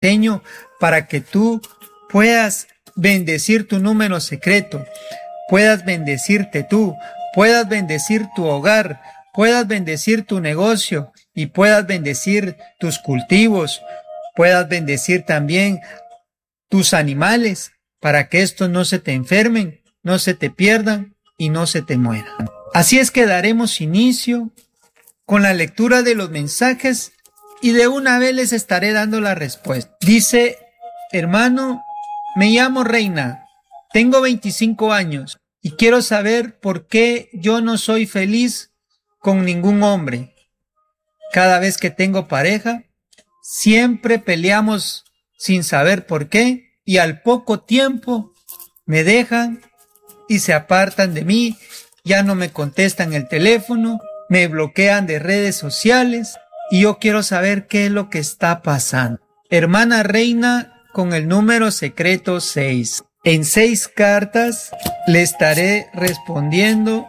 para que tú puedas bendecir tu número secreto, puedas bendecirte tú, puedas bendecir tu hogar, puedas bendecir tu negocio y puedas bendecir tus cultivos, puedas bendecir también tus animales para que estos no se te enfermen, no se te pierdan y no se te mueran. Así es que daremos inicio con la lectura de los mensajes y de una vez les estaré dando la respuesta. Dice: hermano, me llamo Reina, tengo 25 años y quiero saber por qué yo no soy feliz con ningún hombre. Cada vez que tengo pareja, siempre peleamos sin saber por qué y al poco tiempo me dejan y se apartan de mí, ya no me contestan el teléfono, me bloquean de redes sociales y yo quiero saber qué es lo que está pasando. Hermana Reina con el número secreto 6. En 6 cartas le estaré respondiendo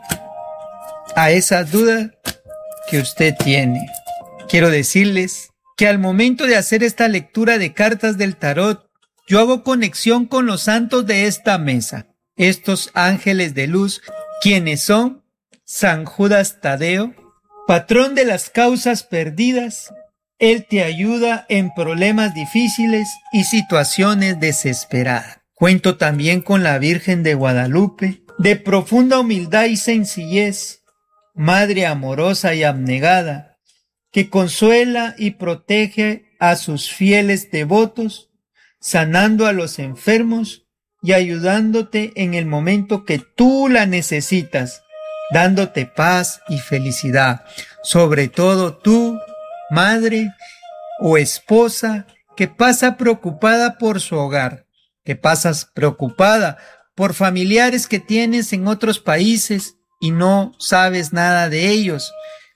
a esas dudas que usted tiene. Quiero decirles que al momento de hacer esta lectura de cartas del tarot, yo hago conexión con los santos de esta mesa, estos ángeles de luz, quienes son San Judas Tadeo, patrón de las causas perdidas. Él te ayuda en problemas difíciles y situaciones desesperadas. Cuento también con la Virgen de Guadalupe, de profunda humildad y sencillez, madre amorosa y abnegada, que consuela y protege a sus fieles devotos, sanando a los enfermos y ayudándote en el momento que tú la necesitas, dándote paz y felicidad. Sobre todo tú, madre o esposa, que pasa preocupada por su hogar, que pasas preocupada por familiares que tienes en otros países y no sabes nada de ellos,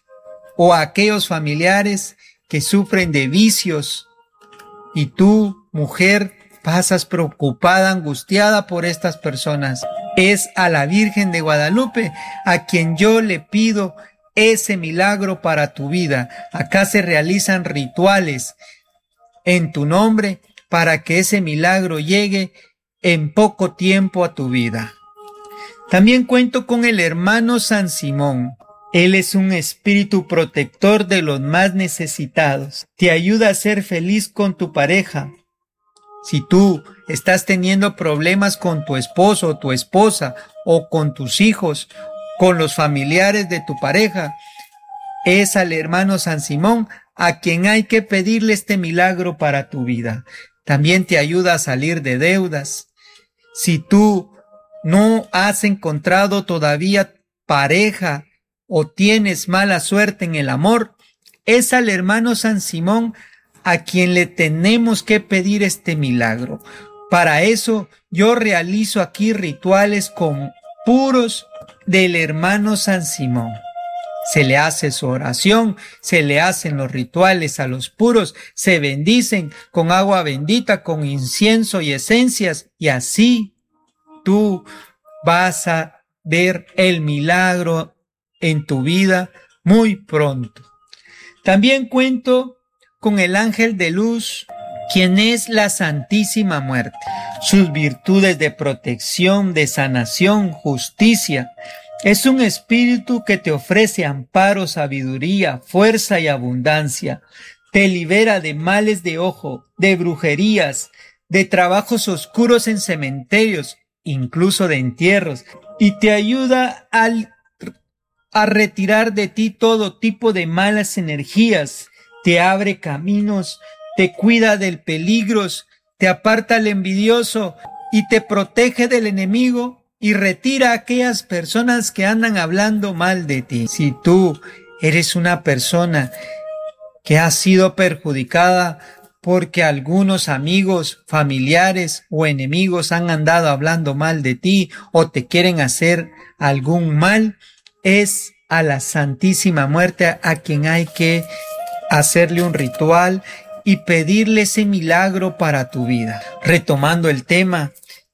o aquellos familiares que sufren de vicios y tú, mujer, pasas preocupada, angustiada por estas personas. Es a la Virgen de Guadalupe a quien yo le pido ese milagro para tu vida. Acá se realizan rituales en tu nombre para que ese milagro llegue en poco tiempo a tu vida. También cuento con el hermano San Simón. Él es un espíritu protector de los más necesitados. Te ayuda a ser feliz con tu pareja. Si tú estás teniendo problemas con tu esposo o tu esposa, o con tus hijos, con los familiares de tu pareja, es al hermano San Simón a quien hay que pedirle este milagro para tu vida. También te ayuda a salir de deudas. Si tú no has encontrado todavía pareja o tienes mala suerte en el amor, es al hermano San Simón a quien le tenemos que pedir este milagro. Para eso yo realizo aquí rituales con puros del hermano San Simón. Se le hace su oración, se le hacen los rituales a los puros, se bendicen con agua bendita, con incienso y esencias, y así tú vas a ver el milagro en tu vida muy pronto. También cuento con el ángel de luz, quien es la Santísima Muerte. Sus virtudes de protección, de sanación, justicia. Es un espíritu que te ofrece amparo, sabiduría, fuerza y abundancia. Te libera de males de ojo, de brujerías, de trabajos oscuros en cementerios, incluso de entierros, y te ayuda a retirar de ti todo tipo de malas energías. Te abre caminos, te cuida del peligros, te aparta al envidioso y te protege del enemigo y retira a aquellas personas que andan hablando mal de ti. Si tú eres una persona que ha sido perjudicada porque algunos amigos, familiares o enemigos han andado hablando mal de ti o te quieren hacer algún mal, es a la Santísima Muerte a quien hay que hacerle un ritual y pedirle ese milagro para tu vida. Retomando el tema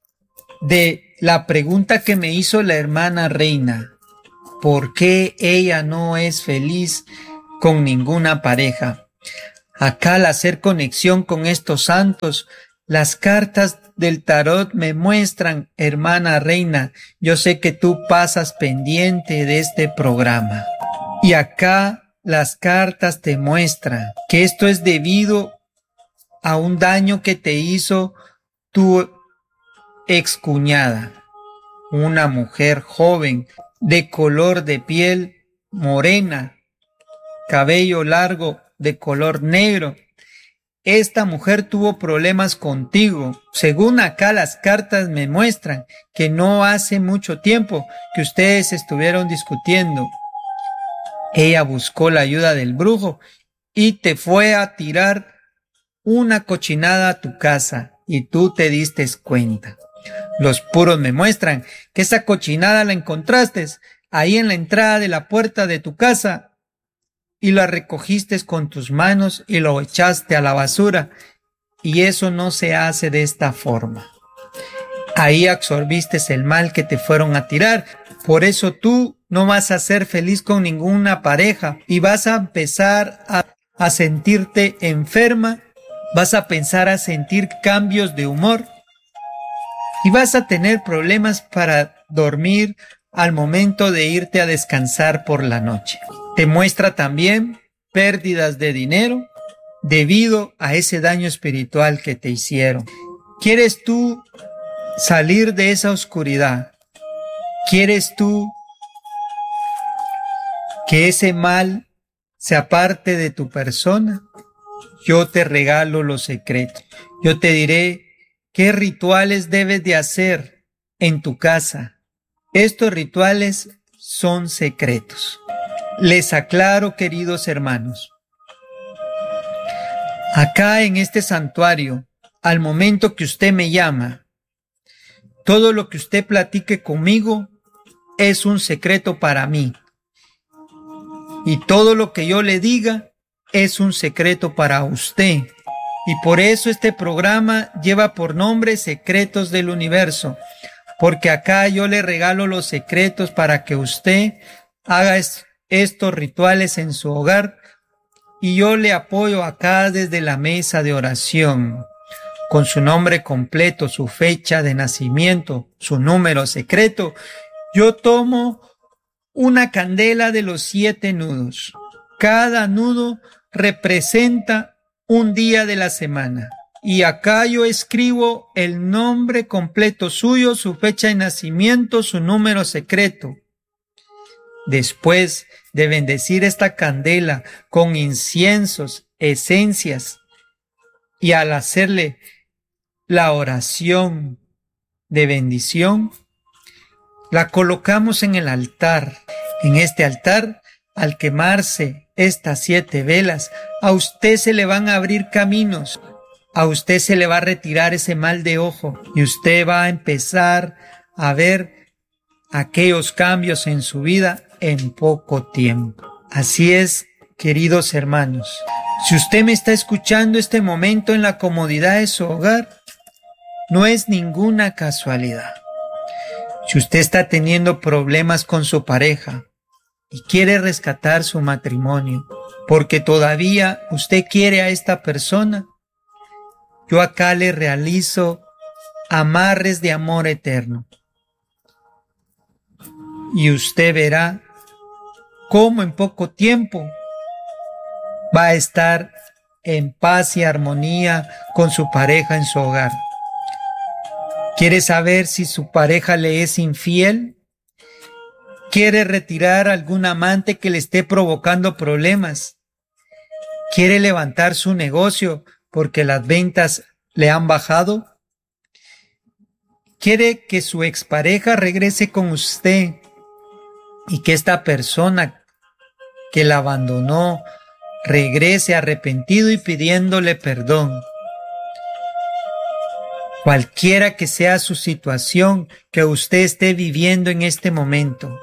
de la pregunta que me hizo la hermana Reina, ¿por qué ella no es feliz con ninguna pareja? Acá al hacer conexión con estos santos, las cartas del tarot me muestran, hermana reina, yo sé que tú pasas pendiente de este programa. Y acá las cartas te muestran que esto es debido a un daño que te hizo tu excuñada, una mujer joven de color de piel morena, cabello largo de color negro. Esta mujer tuvo problemas contigo. Según acá las cartas me muestran que no hace mucho tiempo que ustedes estuvieron discutiendo. Ella buscó la ayuda del brujo y te fue a tirar una cochinada a tu casa y tú te diste cuenta. Los puros me muestran que esa cochinada la encontraste ahí en la entrada de la puerta de tu casa y la recogiste con tus manos y lo echaste a la basura, y eso no se hace de esta forma. Ahí absorbiste el mal que te fueron a tirar. Por eso tú no vas a ser feliz con ninguna pareja y vas a empezar a sentirte enferma, vas a pensar a sentir cambios de humor y vas a tener problemas para dormir al momento de irte a descansar por la noche. Te muestra también pérdidas de dinero debido a ese daño espiritual que te hicieron. ¿Quieres tú salir de esa oscuridad? ¿Quieres tú que ese mal se aparte de tu persona? Yo te regalo los secretos. Yo te diré qué rituales debes de hacer en tu casa. Estos rituales son secretos. Les aclaro, queridos hermanos, acá en este santuario, al momento que usted me llama, todo lo que usted platique conmigo es un secreto para mí. Y todo lo que yo le diga es un secreto para usted. Y por eso este programa lleva por nombre Secretos del Universo, porque acá yo le regalo los secretos para que usted haga estos rituales en su hogar, y yo le apoyo acá desde la mesa de oración, con su nombre completo, su fecha de nacimiento, su número secreto. Yo tomo una candela de los 7 nudos. Cada nudo representa un día de la semana. Y acá yo escribo el nombre completo suyo, su fecha de nacimiento, su número secreto. Después de bendecir esta candela con inciensos, esencias, y al hacerle la oración de bendición, la colocamos en el altar. En este altar, al quemarse estas 7 velas, a usted se le van a abrir caminos, a usted se le va a retirar ese mal de ojo y usted va a empezar a ver aquellos cambios en su vida en poco tiempo. Así es, queridos hermanos, si usted me está escuchando este momento en la comodidad de su hogar, no es ninguna casualidad. Si usted está teniendo problemas con su pareja y quiere rescatar su matrimonio, porque todavía usted quiere a esta persona, yo acá le realizo amarres de amor eterno. Y usted verá cómo en poco tiempo va a estar en paz y armonía con su pareja en su hogar. ¿Quiere saber si su pareja le es infiel? ¿Quiere retirar a algún amante que le esté provocando problemas? ¿Quiere levantar su negocio porque las ventas le han bajado? ¿Quiere que su expareja regrese con usted y que esta persona que la abandonó regrese arrepentido y pidiéndole perdón? Cualquiera que sea su situación que usted esté viviendo en este momento,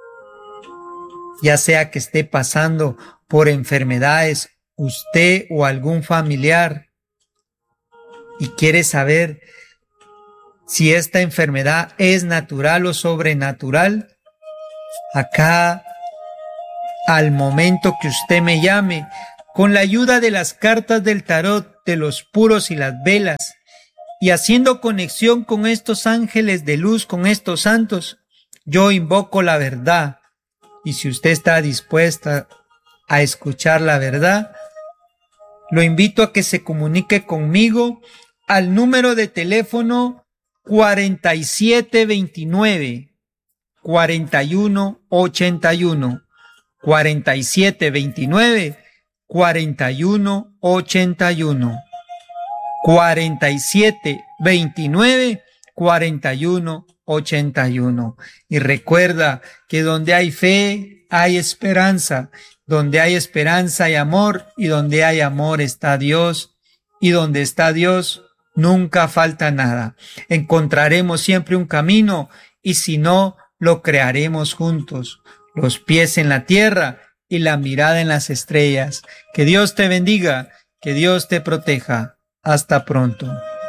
ya sea que esté pasando por enfermedades, usted o algún familiar, y quiere saber si esta enfermedad es natural o sobrenatural, acá, al momento que usted me llame, con la ayuda de las cartas del tarot, de los puros y las velas, y haciendo conexión con estos ángeles de luz, con estos santos, yo invoco la verdad. Y si usted está dispuesta a escuchar la verdad, lo invito a que se comunique conmigo al número de teléfono 4729 4181, 4729 4181, 4729 4181. Y recuerda que donde hay fe, hay esperanza. Donde hay esperanza hay amor, y donde hay amor está Dios. Y donde está Dios, nunca falta nada. Encontraremos siempre un camino, y si no, lo crearemos juntos. Los pies en la tierra y la mirada en las estrellas. Que Dios te bendiga, que Dios te proteja. Hasta pronto.